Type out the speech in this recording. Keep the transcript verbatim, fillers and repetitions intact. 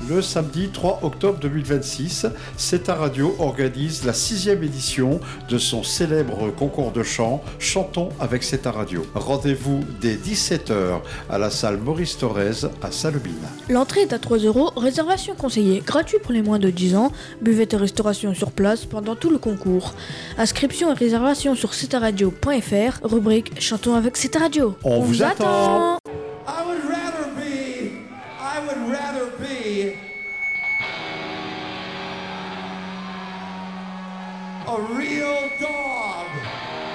Le samedi trois octobre deux mille vingt-six, C'est ta radio organise la sixième édition de son célèbre concours de chant Chantons avec C'est ta radio. Rendez-vous dès dix-sept heures à la salle Maurice Thorez à Salobine. L'entrée est à trois euros, réservation conseillée, gratuit pour les moins de dix ans, buvette et restauration sur place pendant tout le concours. Inscription et réservation sur c'est ta radio point f r, rubrique Chantons avec C'est ta radio. On, On vous, vous attend. attend. I would rather be, I would rather be a real dog